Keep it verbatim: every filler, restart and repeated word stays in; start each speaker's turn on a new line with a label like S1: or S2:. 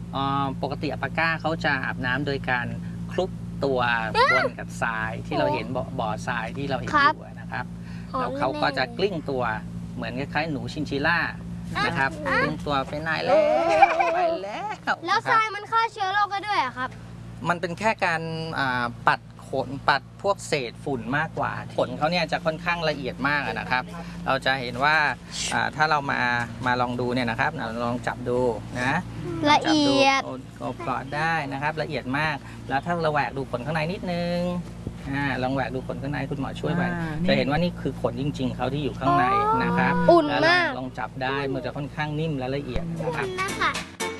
S1: ปกติอัลปาก้าเขาจะอาบน้ำโดยการคลุกตัวบนกับทรายที่เราเห็นบ่อทรายที่เราเห็นอยู่นะครับแล้วเขาก็จะกลิ้งตัวเหมือนคล้ายๆหนูชินชิล่านะครับกลิ้งตัวไปไหนแล้วไปแล้ว
S2: แล้วทรายมันฆ่าเชื้อโรคก็ด้วยครับ
S1: มันเป็นแค่การปัดขนปัดพวกเศษฝุ่นมากกว่าขนเขาเนี่ยจะค่อนข้างละเอียดมากนะครับเราจะเห็นว่าถ้าเรามามาลองดูเนี่ยนะครับลองจับดูนะ
S2: ละเอียด
S1: โอบกอดได้นะครับละเอียดมากแล้วถ้าเราแหวกดูขนข้างในนิดนึงลองแหวกดูขนข้างในคุณหมอช่วยแหวกจะเห็นว่านี่คือขนจริงๆเขาที่อยู่ข้างในนะครับ
S2: อุ่นมาก
S1: ลองจับได้มันจะค่อนข้างนิ่มและละเอียดนะครับ